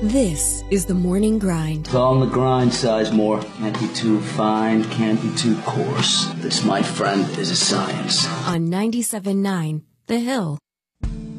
This is the morning grind. It's all on the grind, Sizemore. Can't be too fine, can't be too coarse. This, my friend, is a science. On 97.9 The Hill.